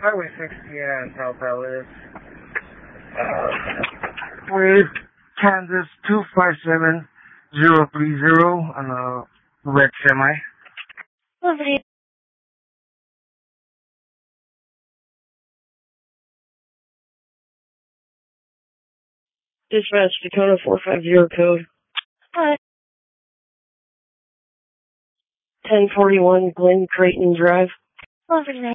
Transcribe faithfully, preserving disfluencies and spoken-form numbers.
Highway sixty and South Dallas. Uh, with Kansas two five seven zero three zero on a red semi. Lovely. Dispatch Dakota four five zero code. Hi. ten forty-one Glen Creighton Drive. Lovely.